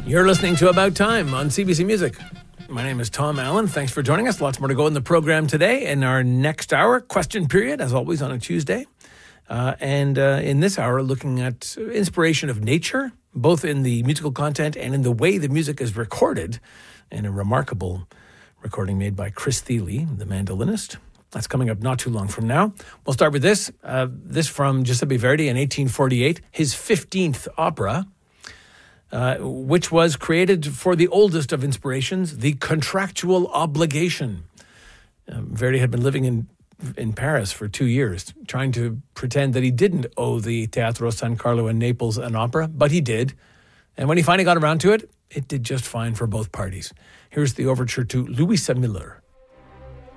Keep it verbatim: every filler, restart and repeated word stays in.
You're listening to About Time on C B C Music. My name is Tom Allen. Thanks for joining us. Lots more to go in the program today. In our next hour, question period, as always on a Tuesday. Uh, and uh, in this hour, looking at inspiration of nature, both in the musical content and in the way the music is recorded, in a remarkable recording made by Chris Thile, the mandolinist. That's coming up not too long from now. We'll start with this. Uh, this from Giuseppe Verdi in eighteen forty-eight, his fifteenth opera, uh, which was created for the oldest of inspirations, the contractual obligation. Um, Verdi had been living in in Paris for two years, trying to pretend that he didn't owe the Teatro San Carlo in Naples an opera, but he did. And when he finally got around to it, it did just fine for both parties. Here's the overture to Louisa Miller.